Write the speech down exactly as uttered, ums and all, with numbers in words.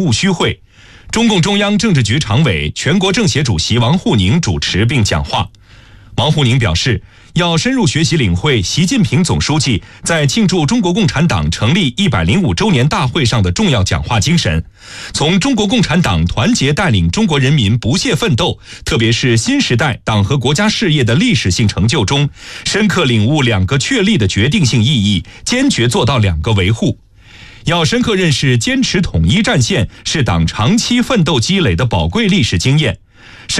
务虚会。中共中央政治局常委、全国政协主席王沪宁主持并讲话。王沪宁表示，要深入学习领会习近平总书记在庆祝中国共产党成立一百零五周年大会上的重要讲话精神，从中国共产党团结带领中国人民不懈奋斗，特别是新时代党和国家事业的历史性成就中，深刻领悟两个确立的决定性意义，坚决做到两个维护。要深刻认识坚持统一战线是党长期奋斗积累的宝贵历史经验，